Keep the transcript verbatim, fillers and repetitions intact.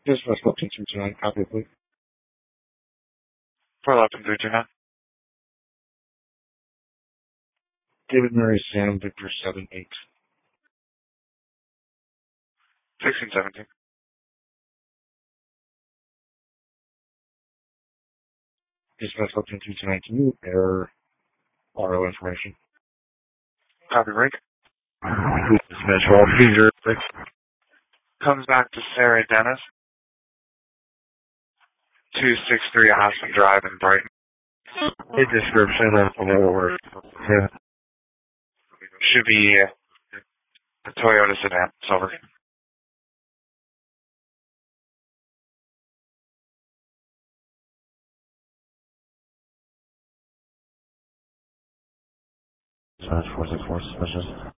This was Lipton two two nine, copy please. For Lipton three two nine. David Murray, Sam, Victor seven eight. sixteen seventeen. Dispatch Lipton two two nine, can you error R O information? Copy break. Dispatch all zero six. Comes back to Sarah Dennis. two sixty-three Austin Drive in Brighton. A description of the work. Yeah. Should be a Toyota sedan, silver. Dispatch four six four, suspicious.